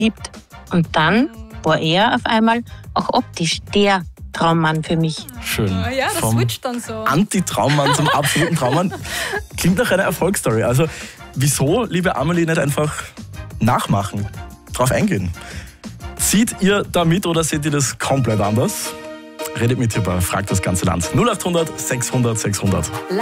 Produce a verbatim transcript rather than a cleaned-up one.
verliebt. Und dann war er auf einmal auch optisch der Traummann für mich. Schön. Ja, das Vom switcht dann so. Anti-Traummann zum absoluten Traummann. Klingt nach einer Erfolgsstory. Also wieso, liebe Amelie, nicht einfach nachmachen, drauf eingehen? Zieht ihr da mit oder seht ihr das komplett anders? Redet mit hier bei Frag das ganze Land. null acht hundert sechshundert sechshundert.